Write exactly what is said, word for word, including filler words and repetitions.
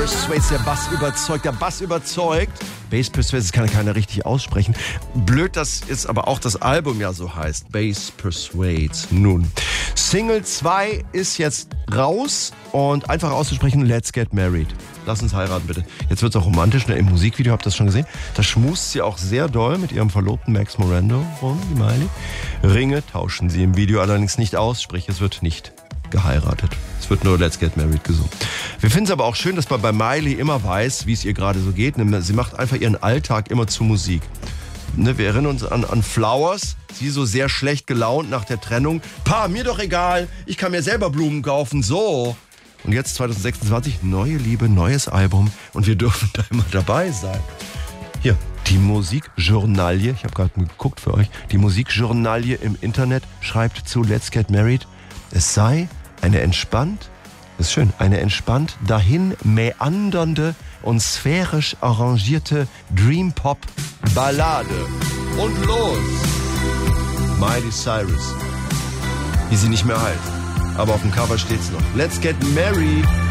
Persuades, der Bass überzeugt, der Bass überzeugt. Bass Persuades, das kann keiner richtig aussprechen. Blöd, dass jetzt aber auch das Album ja so heißt. Bass Persuades. Nun, Single zwei ist jetzt raus und einfach auszusprechen, Let's Get Married. Lass uns heiraten, bitte. Jetzt wird's auch romantisch, ne? Im Musikvideo, habt ihr das schon gesehen? Da schmust sie auch sehr doll mit ihrem Verlobten Max Morando rum, die Miley. Ringe tauschen sie im Video allerdings nicht aus, sprich, es wird nicht geheiratet. Es wird nur Let's Get Married gesungen. Wir finden es aber auch schön, dass man bei Miley immer weiß, wie es ihr gerade so geht. Sie macht einfach ihren Alltag immer zu Musik. Ne, wir erinnern uns an, an Flowers, sie so sehr schlecht gelaunt nach der Trennung. Pa, mir doch egal, ich kann mir selber Blumen kaufen, so. Und jetzt zwanzig sechsundzwanzig, neue Liebe, neues Album und wir dürfen da immer dabei sein. Hier, die Musikjournalie, ich habe gerade geguckt für euch, die Musikjournalie im Internet schreibt zu Let's Get Married, es sei eine entspannt, das ist schön, eine entspannt dahin mäandernde und sphärisch arrangierte Dream-Pop-Ballade. Und los! Miley Cyrus, wie sie nicht mehr heißt. Aber auf dem Cover steht's noch. Let's Get Married.